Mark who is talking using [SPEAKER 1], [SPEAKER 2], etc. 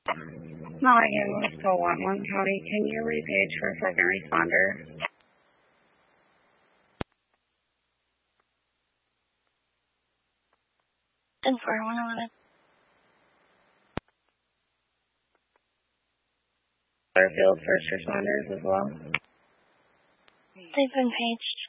[SPEAKER 1] Mulligan, Wisco, Whatmont County. Can you repage for second responder?
[SPEAKER 2] And 4111.
[SPEAKER 1] Field first responders as well.
[SPEAKER 2] They've been paged.